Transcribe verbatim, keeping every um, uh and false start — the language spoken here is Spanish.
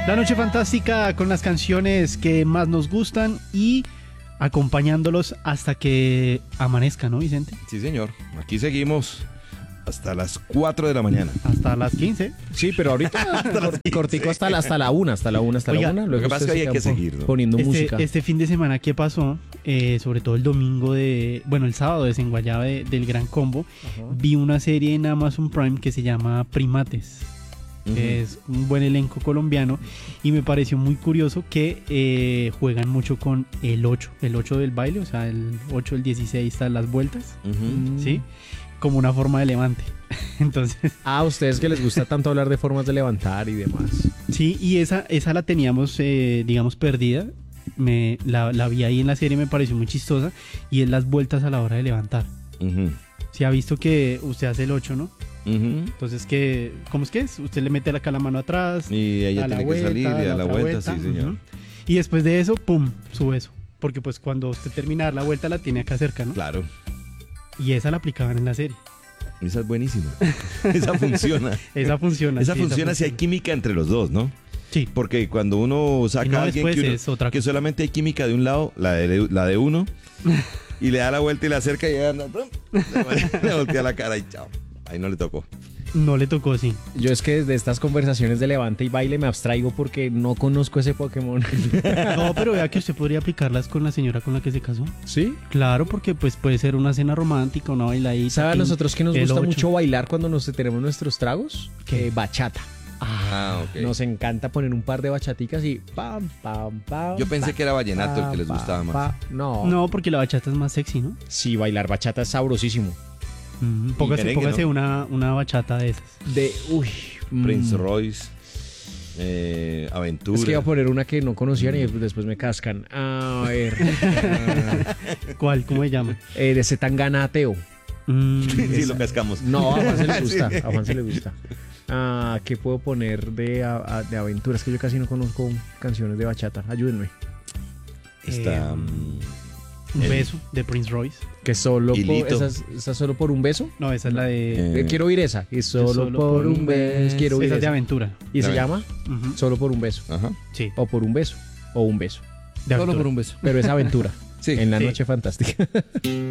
La noche fantástica con las canciones que más nos gustan y acompañándolos hasta que amanezca, ¿no, Vicente? Sí, señor. Aquí seguimos hasta las cuatro de la mañana. Hasta las quince. Sí, pero ahorita cortico hasta la, hasta la una, hasta la una, hasta Oiga, la una. lo Luego que pasa es que ustedes hay que se quedan seguir, ¿no? poniendo Este, música. este fin de semana que pasó, eh, sobre todo el domingo de, bueno, el sábado de Desenguayaba de, del Gran Combo, Ajá. vi una serie en Amazon Prime que se llama Primates. Ujú. Que es un buen elenco colombiano y me pareció muy curioso que eh, juegan mucho con el ocho, el ocho del baile, o sea, el ocho, el dieciséis, están las vueltas, Ujú. ¿sí? Como una forma de levante. Entonces, Ah, a ustedes que les gusta tanto hablar de formas de levantar y demás. sí, y esa, esa la teníamos, eh, digamos, perdida. Me, la, la vi ahí en la serie, me pareció muy chistosa y es las vueltas a la hora de levantar. Ujú. Si ha visto que usted hace el ocho, ¿no? Ujú. Entonces, que, ¿cómo es que es? Usted le mete acá la mano atrás, Y ella a la tiene vuelta, que salir y a la otra vuelta, sí, señor. ujú. Y después de eso, pum, sube eso. Porque pues cuando usted termina de dar la vuelta la tiene acá cerca, ¿no? Claro. Y esa la aplicaban en la serie. Esa es buenísima. Esa funciona. Esa funciona. Esa sí, funciona si hay química entre los dos, ¿no? Sí. Porque cuando uno saca Y no a alguien después que, uno- es otra que cosa. solamente hay química de un lado, la de, la de uno, y le da la vuelta y la acerca y ella anda, ¡pum! le voltea la cara y chao. Ahí no le tocó. No le tocó, sí. Yo es que desde estas conversaciones de levante y baile me abstraigo porque no conozco ese Pokémon. No, pero vea que usted podría aplicarlas con la señora con la que se casó. ¿Sí? Claro, porque pues puede ser una cena romántica, una bailadita. ¿Sabe a tin, nosotros que nos el gusta ocho. mucho bailar cuando nos tenemos nuestros tragos? ¿Qué? Eh, bachata. Ah, ok. Nos encanta poner un par de bachaticas y pam, pam, pam. Yo pensé pam, que era vallenato el que les pam, gustaba más. pam. No. No, porque la bachata es más sexy, ¿no? Sí, bailar bachata es sabrosísimo. Mm, póngase merengue, póngase ¿no? una, una bachata de esas. De, uy. Prince mm. Royce, eh, Aventura. Es que iba a poner una que no conocían y después me cascan. A ver. ah, ¿Cuál? ¿Cómo se llama? eh, de ese Tangana Ateo. Mm, Sí, lo cascamos. No, a Juan se le gusta. A Juan se le gusta. Ah, ¿qué puedo poner de, a- a- de aventuras? Que yo casi no conozco canciones de bachata. Ayúdenme. Está. Eh, mm, un el- beso de Prince Royce. Que solo por, Hilito. esa, es- esa solo por un beso. No, esa es la de... Eh, Eh, quiero oír esa. Y solo, Solo por un beso. Quiero oír Esa es de esa. aventura. Y se A ver. llama Ujú. Solo por un beso. Ajá. Sí, O por un beso. O un beso. de Solo aventura. por un beso. Pero es aventura. Sí. En la Sí. noche fantástica.